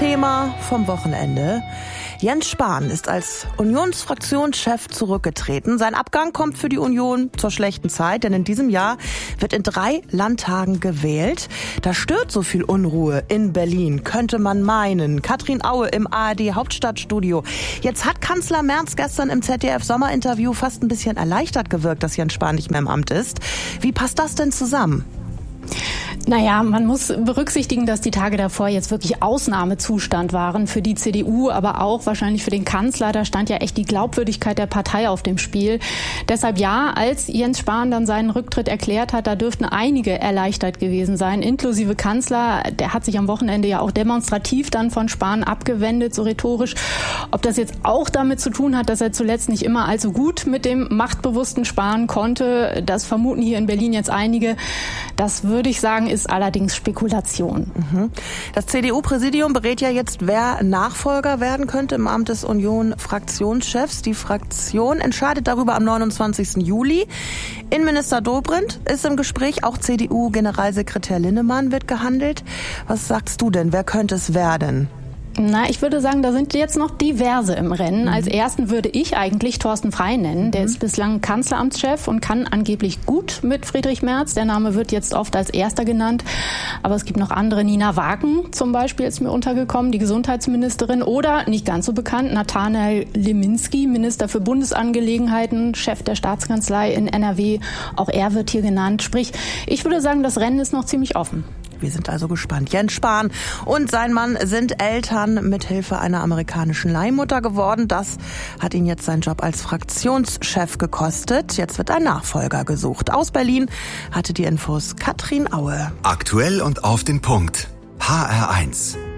Thema vom Wochenende. Jens Spahn ist als Unionsfraktionschef zurückgetreten. Sein Abgang kommt für die Union zur schlechten Zeit, denn in diesem Jahr wird in 3 Landtagen gewählt. Da stört so viel Unruhe in Berlin, könnte man meinen. Katrin Aue im ARD-Hauptstadtstudio. Jetzt hat Kanzler Merz gestern im ZDF-Sommerinterview fast ein bisschen erleichtert gewirkt, dass Jens Spahn nicht mehr im Amt ist. Wie passt das denn zusammen? Naja, man muss berücksichtigen, dass die Tage davor jetzt wirklich Ausnahmezustand waren für die CDU, aber auch wahrscheinlich für den Kanzler. Da stand ja echt die Glaubwürdigkeit der Partei auf dem Spiel. Deshalb ja, als Jens Spahn dann seinen Rücktritt erklärt hat, da dürften einige erleichtert gewesen sein, inklusive Kanzler. Der hat sich am Wochenende ja auch demonstrativ dann von Spahn abgewendet, so rhetorisch. Ob das jetzt auch damit zu tun hat, dass er zuletzt nicht immer allzu gut mit dem machtbewussten Spahn konnte, das vermuten hier in Berlin jetzt einige. Das würde ich sagen, ist allerdings Spekulation. Das CDU-Präsidium berät ja jetzt, wer Nachfolger werden könnte im Amt des Union-Fraktionschefs. Die Fraktion entscheidet darüber am 29. Juli. Innenminister Dobrindt ist im Gespräch, auch CDU-Generalsekretär Linnemann wird gehandelt. Was sagst du denn, wer könnte es werden? Na, ich würde sagen, da sind jetzt noch diverse im Rennen. Als ersten würde ich eigentlich Thorsten Frey nennen. Der ist bislang Kanzleramtschef und kann angeblich gut mit Friedrich Merz. Der Name wird jetzt oft als erster genannt. Aber es gibt noch andere. Nina Wagen zum Beispiel ist mir untergekommen, die Gesundheitsministerin. Oder, nicht ganz so bekannt, Nathanael Leminski, Minister für Bundesangelegenheiten, Chef der Staatskanzlei in NRW. Auch er wird hier genannt. Sprich, ich würde sagen, das Rennen ist noch ziemlich offen. Wir sind also gespannt. Jens Spahn und sein Mann sind Eltern mit Hilfe einer amerikanischen Leihmutter geworden. Das hat ihn jetzt seinen Job als Fraktionschef gekostet. Jetzt wird ein Nachfolger gesucht. Aus Berlin hatte die Infos Katrin Aue. Aktuell und auf den Punkt. HR1.